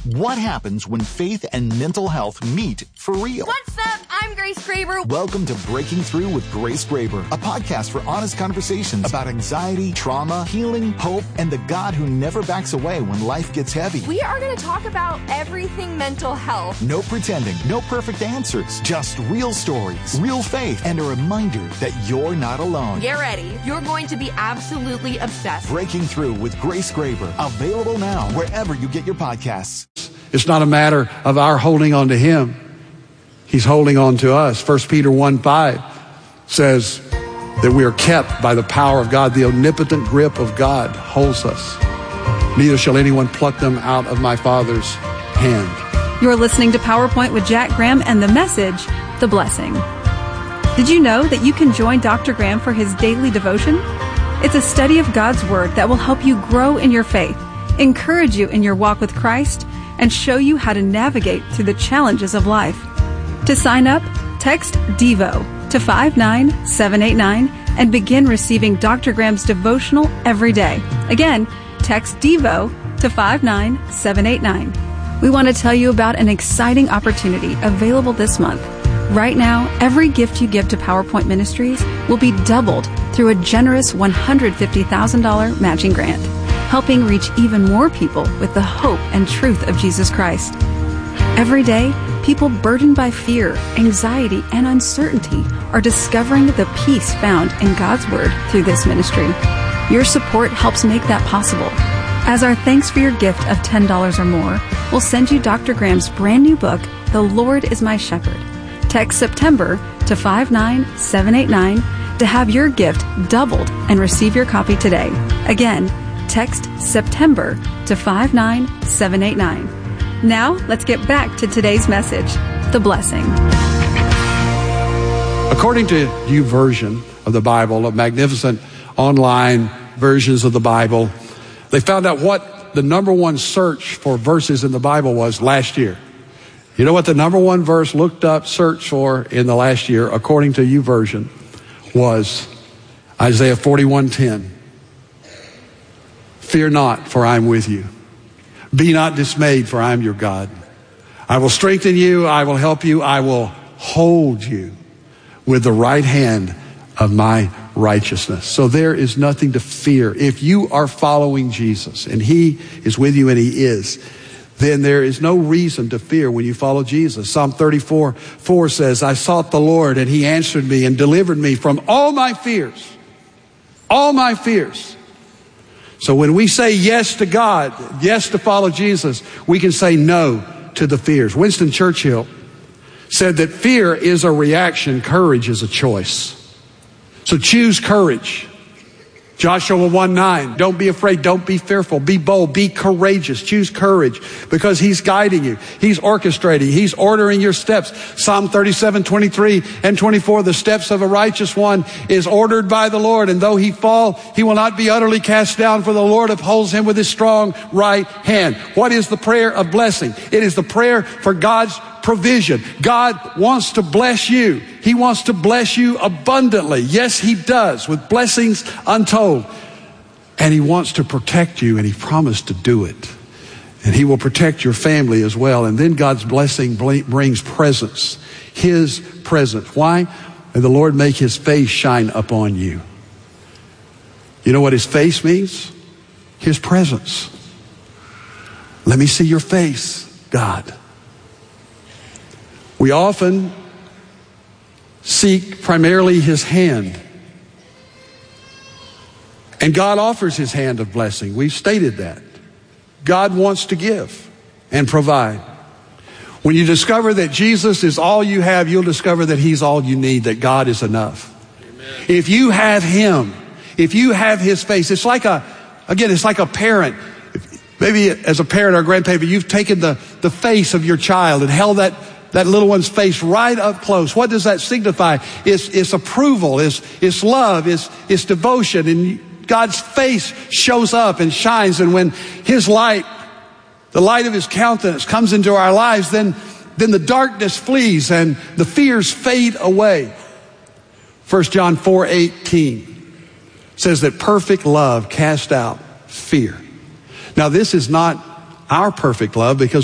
What happens when faith and mental health meet for real? What's up? I'm Grace Graber. Welcome to Breaking Through with Grace Graber, a podcast for honest conversations about anxiety, trauma, healing, hope, and the God who never backs away when life gets heavy. We are going to talk about everything mental health. No pretending, no perfect answers, just real stories, real faith, and a reminder that you're not alone. Get ready. You're going to be absolutely obsessed. Breaking Through with Grace Graber, available now wherever you get your podcasts. It's not a matter of our holding on to him. He's holding on to us. 1 Peter 1:5 says that we are kept by the power of God. The omnipotent grip of God holds us. Neither shall anyone pluck them out of my Father's hand. You're listening to PowerPoint with Jack Graham and the message, The Blessing. Did you know that you can join Dr. Graham for his daily devotion? It's a study of God's Word that will help you grow in your faith, encourage you in your walk with Christ, and show you how to navigate through the challenges of life. To sign up, text DEVO to 59789 and begin receiving Dr. Graham's devotional every day. Again, text DEVO to 59789. We want to tell you about an exciting opportunity available this month. Right now, every gift you give to PowerPoint Ministries will be doubled through a generous $150,000 matching grant, helping reach even more people with the hope and truth of Jesus Christ. Every day, people burdened by fear, anxiety, and uncertainty are discovering the peace found in God's Word through this ministry. Your support helps make that possible. As our thanks for your gift of $10 or more, we'll send you Dr. Graham's brand new book, The Lord is My Shepherd. Text September to 59789 to have your gift doubled and receive your copy today. Again, text September to 59789. Now, let's get back to today's message, The Blessing. According to YouVersion of the Bible, of magnificent online versions of the Bible, they found out what the number one search for verses in the Bible was last year. You know what the number one verse looked up, searched for in the last year, according to YouVersion, was Isaiah 41:10. Fear not, for I am with you. Be not dismayed, for I am your God. I will strengthen you. I will help you. I will hold you with the right hand of my righteousness. So there is nothing to fear. If you are following Jesus and he is with you, and he is, then there is no reason to fear when you follow Jesus. Psalm 34:4 says, I sought the Lord and he answered me and delivered me from all my fears. All my fears. So when we say yes to God, yes to follow Jesus, we can say no to the fears. Winston Churchill said that fear is a reaction, courage is a choice. So choose courage. Joshua 1:9, don't be afraid, don't be fearful, be bold, be courageous. Choose courage because he's guiding you. He's orchestrating, he's ordering your steps. Psalm 37:23 and 24, the steps of a righteous one is ordered by the Lord, and though he fall, he will not be utterly cast down, for the Lord upholds him with his strong right hand. What is the prayer of blessing? It is the prayer for God's provision. God wants to bless you. He wants to bless you abundantly. Yes, he does, with blessings untold. And he wants to protect you, and he promised to do it. And he will protect your family as well. And then God's blessing brings presence, his presence. Why? And the Lord make his face shine upon you. You know what his face means? His presence. Let me see your face, God. We often seek primarily his hand. And God offers his hand of blessing. We've stated that. God wants to give and provide. When you discover that Jesus is all you have, you'll discover that he's all you need, that God is enough. Amen. If you have him, if you have his face, it's like a parent. Maybe as a parent or grandparent, you've taken the face of your child and held that little one's face right up close. What does that signify? It's approval, it's love, it's devotion. And God's face shows up and shines. And when his light, the light of his countenance comes into our lives, then the darkness flees and the fears fade away. 1 John 4:18 says that perfect love casts out fear. Now, this is not our perfect love, because